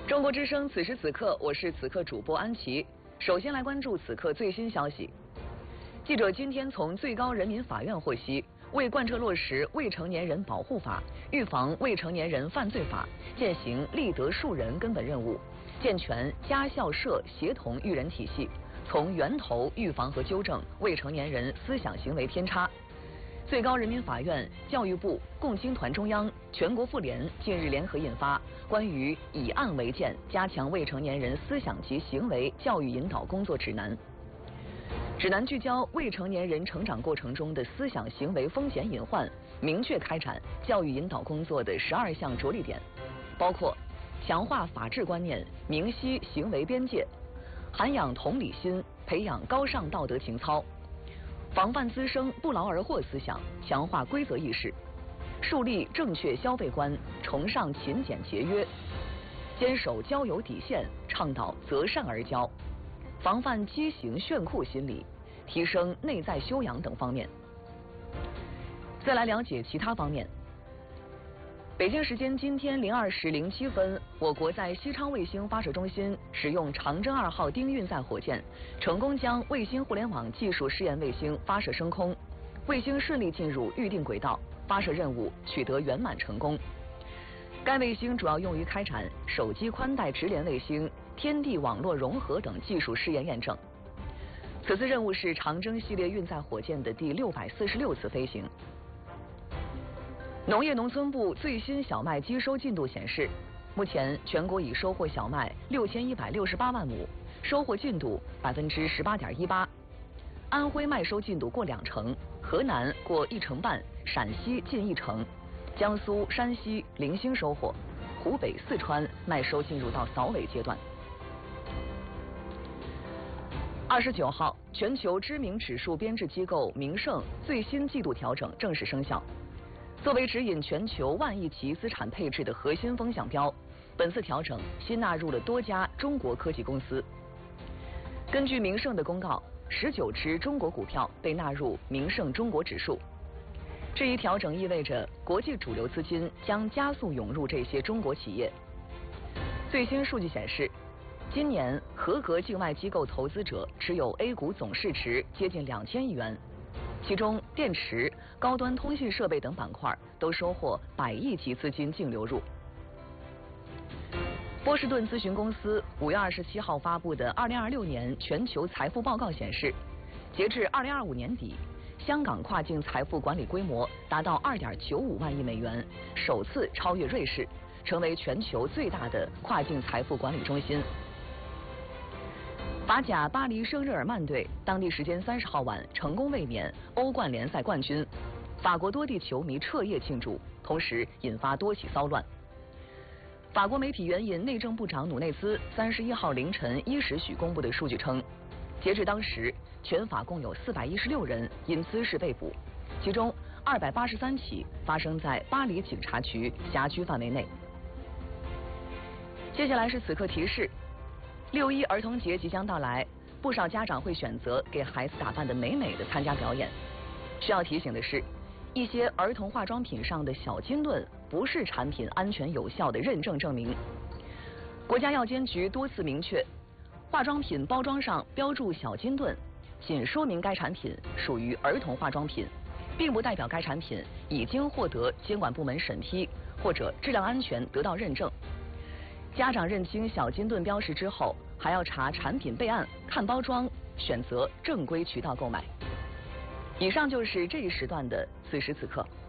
中国之声，此时此刻，我是此刻主播安琪。首先来关注此刻最新消息。记者今天从最高人民法院获悉，为贯彻落实《未成年人保护法》、预防未成年人犯罪法，践行立德树人根本任务，健全家校社协同育人体系，从源头预防和纠正未成年人思想行为偏差。最高人民法院、教育部、共青团中央、全国妇联近日联合印发《关于以案为鉴，加强未成年人思想及行为教育引导工作指南》。指南聚焦未成年人成长过程中的思想行为风险隐患，明确开展教育引导工作的12项着力点，包括强化法治观念，明晰行为边界，涵养同理心，培养高尚道德情操。防范滋生不劳而获思想，强化规则意识，树立正确消费观，崇尚勤俭节约，坚守交友底线，倡导择善而交，防范畸形炫酷心理，提升内在修养等方面。再来了解其他方面。北京时间今天02时07分，我国在西昌卫星发射中心使用长征2号丁运载火箭，成功将卫星互联网技术试验卫星发射升空，卫星顺利进入预定轨道，发射任务取得圆满成功。该卫星主要用于开展手机宽带直连卫星、天地网络融合等技术试验验证。此次任务是长征系列运载火箭的第646次飞行。农业农村部最新小麦机收进度显示，目前全国已收获小麦6168万亩，收获进度18.18%。安徽麦收进度过2成，河南过1成半，陕西近1成，江苏、山西零星收获，湖北、四川麦收进入到扫尾阶段。29号，全球知名指数编制机构明晟最新季度调整正式生效。作为指引全球万亿级资产配置的核心风向标，本次调整新纳入了多家中国科技公司。根据明晟的公告，19只中国股票被纳入明晟中国指数。这一调整意味着国际主流资金将加速涌入这些中国企业。最新数据显示，今年合格境外机构投资者持有 A 股总市值接近2000亿元。其中，电池、高端通信设备等板块都收获100亿级资金净流入。波士顿咨询公司5月27号发布的2026年全球财富报告显示，截至2025年底，香港跨境财富管理规模达到2.95万亿美元，首次超越瑞士，成为全球最大的跨境财富管理中心。法甲巴黎圣日耳曼队当地时间30号晚成功卫冕欧冠联赛冠军，法国多地球迷彻夜庆祝，同时引发多起骚乱。法国媒体援引内政部长努内兹31号凌晨1时许公布的数据称，截至当时，全法共有416人因滋事被捕，其中283起发生在巴黎警察局辖区范围内。接下来是此刻提示。6·1儿童节即将到来，不少家长会选择给孩子打扮得美美的参加表演。需要提醒的是，一些儿童化妆品上的小金盾不是产品安全有效的认证证明。国家药监局多次明确，化妆品包装上标注小金盾，仅说明该产品属于儿童化妆品，并不代表该产品已经获得监管部门审批或者质量安全得到认证。家长认清小金盾标识之后，还要查产品备案、看包装，选择正规渠道购买。以上就是这一时段的此时此刻。